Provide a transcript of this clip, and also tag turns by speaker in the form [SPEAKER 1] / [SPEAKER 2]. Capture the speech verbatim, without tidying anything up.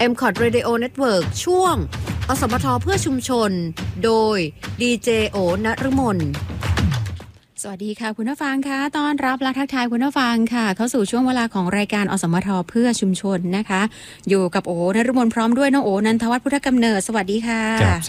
[SPEAKER 1] เอ็ม คอ ที Radio Network ช่วงอสมทเพื่อชุมชนโดยดีเจโอนฤมล
[SPEAKER 2] สวัสดีค่ะคุณผู้ฟังค่ะต้อนรับและทักทายคุณผู้ฟังค่ะเข้าสู่ช่วงเวลาของรายการอสมทเพื่อชุมชนนะคะอยู่กับโอนฤมลพร้อมด้วยน้องโอนันทวัฒน์พุทธกำเนิดสวัสดีค่ะ